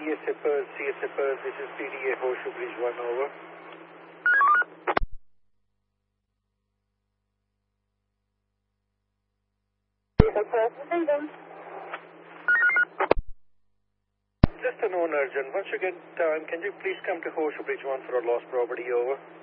CSA Perth, this is PDA Horseshoe Bridge 1, over. Just a known urgent. Once you get time, can you please come to Horseshoe Bridge 1 for a lost property, over?